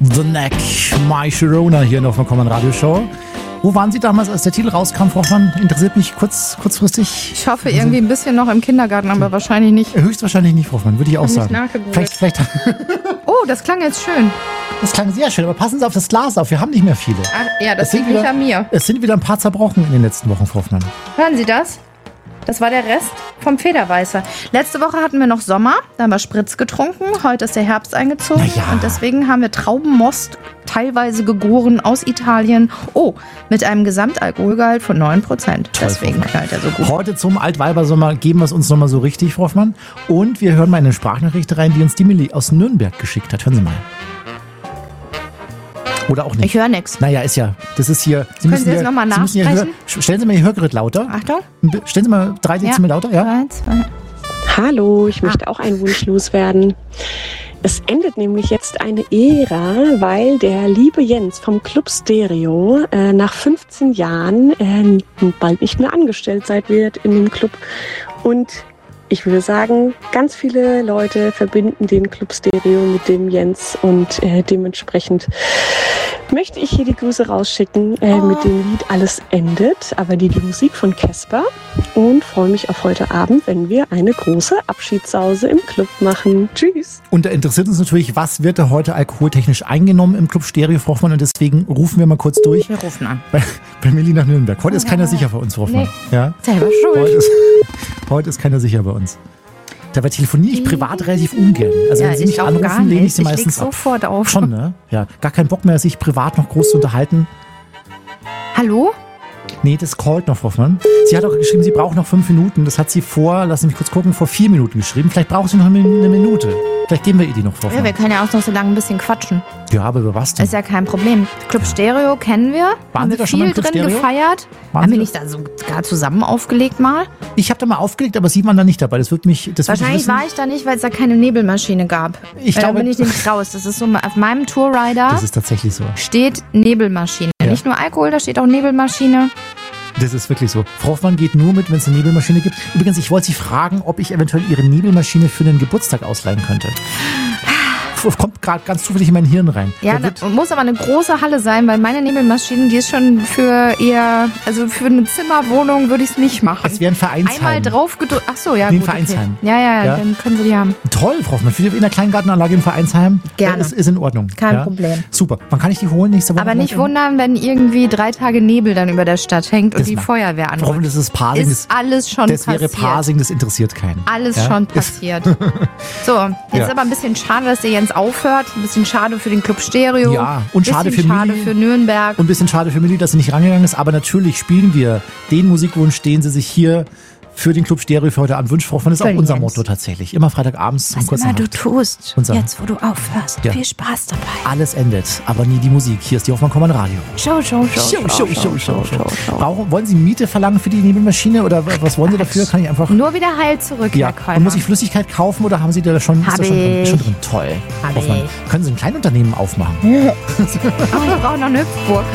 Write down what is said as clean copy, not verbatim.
The Neck, My Sharona hier noch von Common Radio Show. Wo waren Sie damals, als der Titel rauskam, Frau Hoffmann? Interessiert mich kurzfristig. Ich hoffe irgendwie ein bisschen noch im Kindergarten, aber wahrscheinlich nicht. Höchstwahrscheinlich nicht, Frau Hoffmann, würde ich auch sagen. Vielleicht. Oh, das klang jetzt schön. Das klang sehr schön, aber passen Sie auf das Glas auf, wir haben nicht mehr viele. Ach, ja, das liegt nicht an mir. Es sind wieder ein paar zerbrochen in den letzten Wochen, Frau Hoffmann. Hören Sie das? Das war der Rest vom Federweißer. Letzte Woche hatten wir noch Sommer, da haben wir Spritz getrunken. Heute ist der Herbst eingezogen und deswegen haben wir Traubenmost, teilweise gegoren aus Italien. Oh, mit einem Gesamtalkoholgehalt von 9%. Deswegen knallt er so gut. Heute zum Altweibersommer geben wir es uns nochmal so richtig, Frau Hoffmann. Und wir hören mal eine Sprachnachricht rein, die uns die Milli aus Nürnberg geschickt hat. Hören Sie mal. Oder auch nicht. Ich höre nichts. Naja, das ist hier. Können Sie jetzt nochmal nachsprechen? Stellen Sie mal Ihr Hörgerät lauter. Achtung. Stellen Sie mal 3 Dezibel lauter. Ja. 3, 2. Hallo, ich möchte auch einen Wunsch loswerden. Es endet nämlich jetzt eine Ära, weil der liebe Jens vom Club Stereo nach 15 Jahren bald nicht mehr angestellt sein wird in dem Club. Und ich würde sagen, ganz viele Leute verbinden den Club Stereo mit dem Jens und dementsprechend möchte ich hier die Grüße rausschicken mit dem Lied Alles endet, aber die Musik von Casper, und freue mich auf heute Abend, wenn wir eine große Abschiedssause im Club machen. Tschüss! Und da interessiert uns natürlich, was wird da heute alkoholtechnisch eingenommen im Club Stereo, Frau Hoffmann, und deswegen rufen wir mal kurz durch. Wir rufen an. Bei Milli nach Nürnberg. Heute ist keiner sicher bei uns, Frau Hoffmann. Nee. Ja? Selber schuld. Heute ist keiner sicher bei uns. Dabei telefoniere ich privat relativ ungern. Also wenn Sie mich anrufen, lehne ich Sie meistens ab. Sofort auf. Schon, ne? Ja. Gar keinen Bock mehr, sich privat noch groß zu unterhalten. Hallo? Nee, das callt noch, Frau Hoffmann. Sie hat auch geschrieben, sie braucht noch 5 Minuten. Das hat sie lassen Sie mich kurz gucken, vor 4 Minuten geschrieben. Vielleicht braucht sie noch eine Minute. Vielleicht geben wir ihr die noch, Frau Hoffmann. Ja, wir können ja auch noch so lange ein bisschen quatschen. Ja, aber über was denn? Ist ja kein Problem. Club Stereo kennen wir. Waren Sie da schon viel beim Club drin Stereo? gefeiert. Haben wir nicht da sogar zusammen aufgelegt mal? Ich habe da mal aufgelegt, aber Sie waren da nicht dabei. Wahrscheinlich war ich da nicht, weil es da keine Nebelmaschine gab. Ich glaube, da bin ich nämlich raus. Das ist so, auf meinem Tourrider das ist tatsächlich so. Steht Nebelmaschine. Ja. Nicht nur Alkohol, da steht auch Nebelmaschine. Das ist wirklich so. Frau Hoffmann geht nur mit, wenn es eine Nebelmaschine gibt. Übrigens, ich wollte Sie fragen, ob ich eventuell Ihre Nebelmaschine für einen Geburtstag ausleihen könnte. Kommt gerade ganz zufällig in mein Hirn rein. Ja, da muss aber eine große Halle sein, weil meine Nebelmaschine, die ist schon für eine Zimmerwohnung würde ich es nicht machen. Es wäre ein Vereinsheim. Einmal drauf gedrückt. Ach so, ja, nee, gut. Ein Vereinsheim. Okay. Ja, dann können Sie die haben. Toll, Frau Hoffmann. Für in der Kleingartenanlage im Vereinsheim. Gerne. Ist in Ordnung. Kein Problem. Super. Wann kann ich die holen? Nächste Woche? Aber nicht wundern, wenn irgendwie 3 Tage Nebel dann über der Stadt hängt und die Feuerwehr anrückt. Warum? Das ist Parsing. Ist alles schon passiert. Das wäre Parsing, das interessiert keinen. Alles schon passiert. So, jetzt ist aber ein bisschen schade, dass der Jens aufhört. Ein bisschen schade für den Club Stereo. Ja, und schade für Nürnberg. Und ein bisschen schade für Milli, dass sie nicht rangegangen ist. Aber natürlich spielen wir den Musikwunsch, den sie sich hier für den Club Stereo für heute Abend wünscht. Frau Hoffmann, ist auch unser Motto tatsächlich. Immer Freitagabends um kurz nach 8. Was immer du tust, jetzt wo du aufhörst. Ja. Viel Spaß dabei. Alles endet, aber nie die Musik. Hier ist die Hoffmann Common Radio. Show. Wollen Sie Miete verlangen für die Nebelmaschine oder was wollen Sie dafür? Kann ich einfach... Nur wieder heil zurück, ja. Herr Keumer. Und muss ich Flüssigkeit kaufen oder haben Sie da schon... Hab ist ich. Schon drin? Toll. Hoffmann. Können Sie ein Kleinunternehmen aufmachen? Oh, ich brauche noch eine Hüpfburg.